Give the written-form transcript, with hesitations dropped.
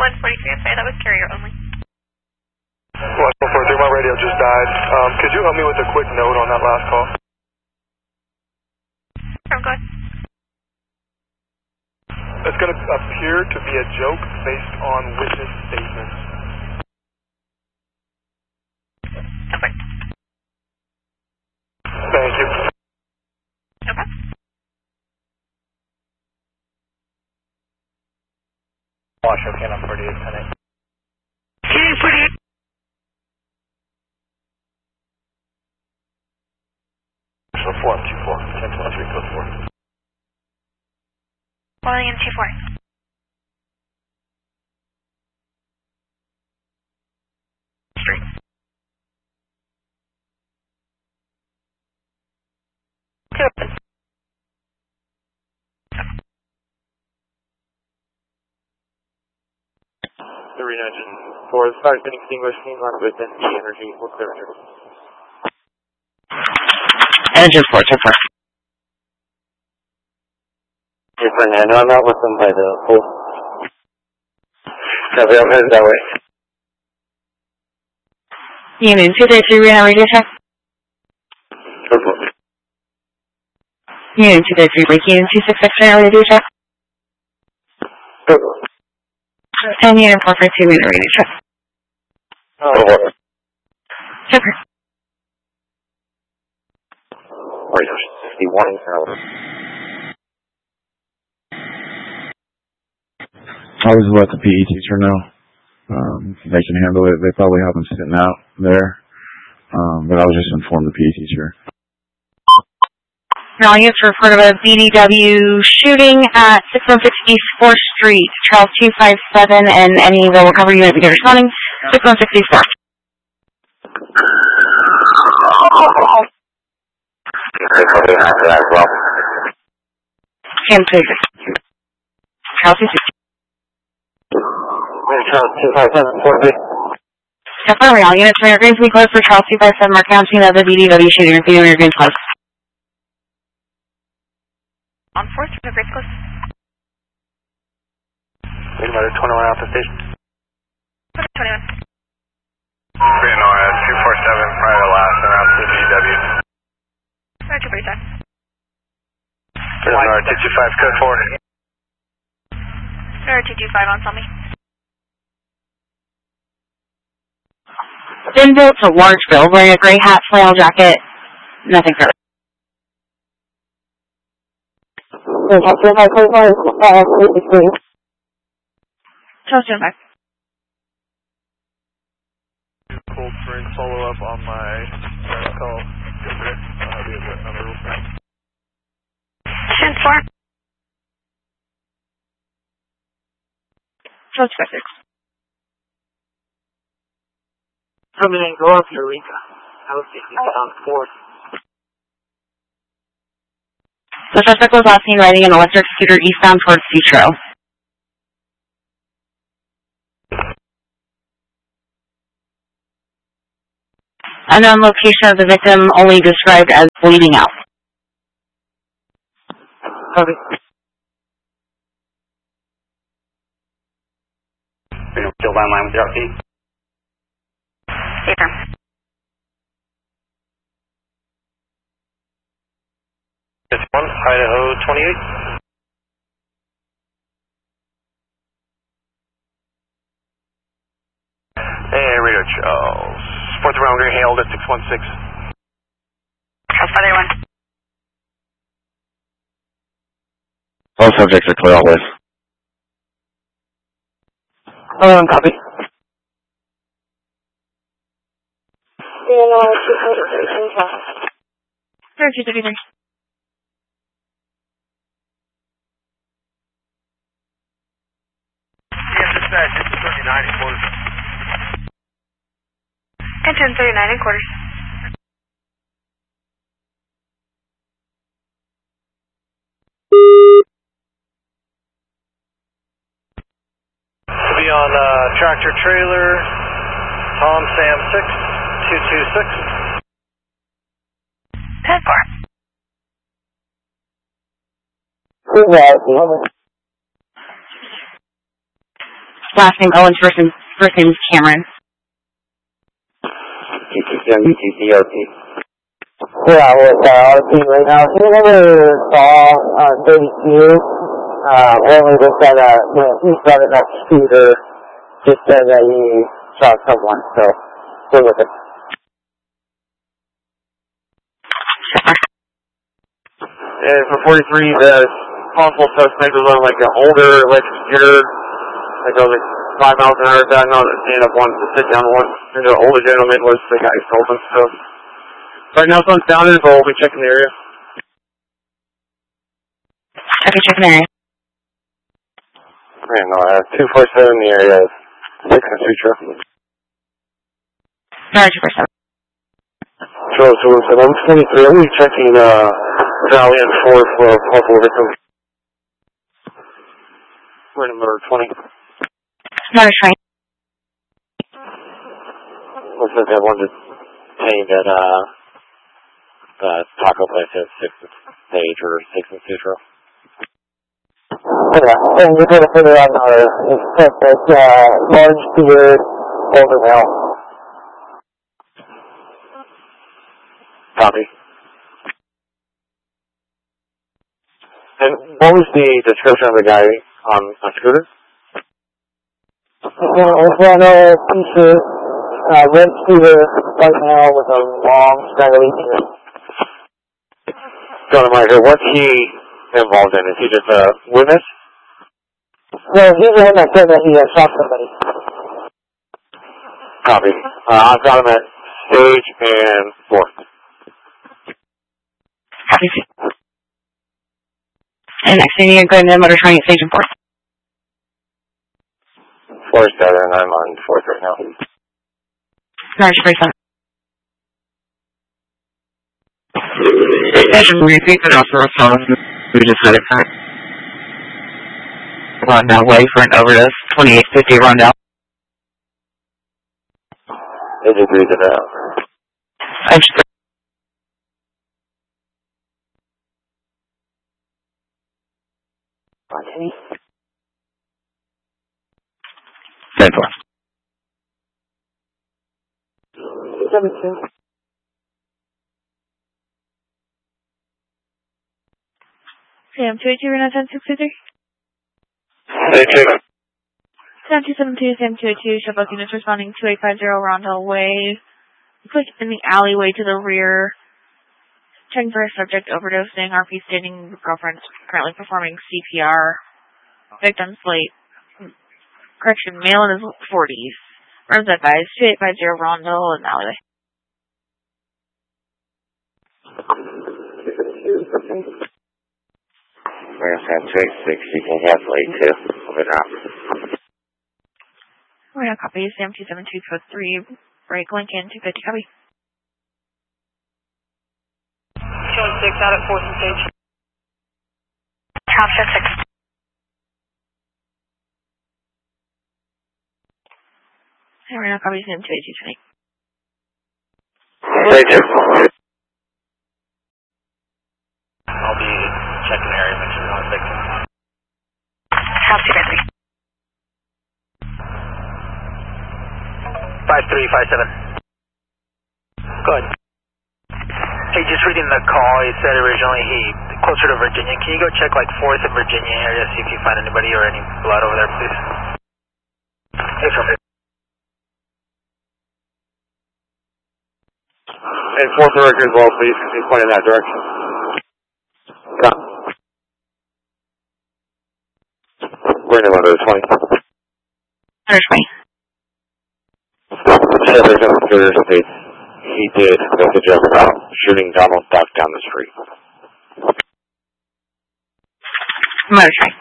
143, okay, that was carrier only. 143, my radio just died. Could you help me with a quick note on that last call? Go ahead. It's going to appear to be a joke based on witness statements. Okay. Thank you. Okay. Wash, okay, I'm 48 minutes. Shooting 48. So 4, 2-4, 10-23, code 4. William 2-4. Street. Two open. 394, the fire's been extinguished, main line with NC Energy, we're clear under. Engine 4, 2-4. Hey, Fernando, I'm out with them by the pool. Copy, I'm headed that way. Union 233, Reno radio check. Code 4. Union 233, break Union 266, Reno radio check. Code 4. And Union 452, Reno radio check. Code 4. Super. Radio 61 hours. I was let the PE teacher know. They can handle it. They probably have them sitting out there. But I was just informed the PE teacher. Now, you have to report of a BDW shooting at 6160 4th Street, Charles 257, and any of the recovery unit begin responding. 6164. Cam 26. Charles 260. Charles 257, 4B. Confirming all units, Mayor Greens, we close for Charles 257, Mark County, of the BDW shooting. Repeat, Mayor Greens, close. On 4th, the bridge close. Wait a minute, 21 out the station. 21. Reno 247, prior to last, and out to BW. Roger, 45. Reno 225, code 4. Roger, 225 on Selmy. Then built to large build, wearing a gray hat, flannel jacket, nothing further. Charles 205. Cold Spring follow up on my call. Be a number real quick. 10-4. Charles 256. Coming in, go up, Eureka. I was 50 on 4th. The suspect was last seen riding an electric scooter eastbound towards Citro. Unknown location of the victim only described as bleeding out. Copy. Still by line with the RP. Paper. It's 1, Idaho 28. Hey, Radio Charles. 4th round, Gray hailed at 616. Charles 581. All subjects are clear always. Copy. Roger, 233. Yes, it's 39 and quarters. And 1039 and quarters. We'll be on tractor trailer, Tom Sam 6, 226. 10-4. last name Owens, first name is Cameron. DRP. Yeah, with RP right now. He never saw David Hughes. Only just said when he started that scooter, just said that he saw someone, so we're with it. And for 43, the possible suspect was on like an older electric scooter, like I was like 5 miles an hour. I know that stand up wanted to sit down one. And the older gentleman was the guy who told him. So right now, someone's down in, but we'll be checking the area. Okay, checking the area. And 247 in the area, 6 and Sutra. Roger, 247. So I'm 23. I'm going to be checking Valley and 4 for a possible victim. We're number 20. Roger, 20. Looks like I wanted to say that taco place has 6 stage or 6 and Sutra. Yeah, and we're going to put it on our large beard older male. Copy. And what was the description of the guy on a scooter? It's on a t-shirt, red scooter right now with a long, straggly beard. John Meyer, what's he involved in? Is he just a witness? No, he's the one that said that he shot somebody. Copy. I've got him at stage and 4. Copy. And next thing you go into motor training at station 4. 47, I'm on 4th right now. Roger, 47. Station, repeat it after us, we just had it back. Rondell Way for an overdose, 2850 Rondell. They agreed to that. Okay. 10-4. 7-2. Sam 282 Reno 10623. Hey, check. Sam 272, Sam 282, Shell Bus units responding 2850 Rondell Way. Looks like in the alleyway to the rear. Checking for a subject overdosing. RP stating girlfriend currently performing CPR. Victim's late. Correction, male in his 40s. Rooms advised 2850 Rondell in the alleyway. We're going to 660, can have late too. Over now. We're going to copy Sam 272 code 3, break Lincoln 250, copy. Showing 6 out at 4th and stage. Copy 6. And we're going to copy Sam 282 Thank you. I'll be checking the area, make sure no one's victim. Copy 3. 5357. Go ahead. Hey, just reading the call, he said originally closer to Virginia. Can you go check like 4th and Virginia area, see if you find anybody or any blood over there, please? Hey, from And 4th director as well, please, because he's pointing in that direction. Come. We're in the 20. Motor 20. Sheriff of Superior states he did message him about shooting Donald Duck down the street. Motor 20.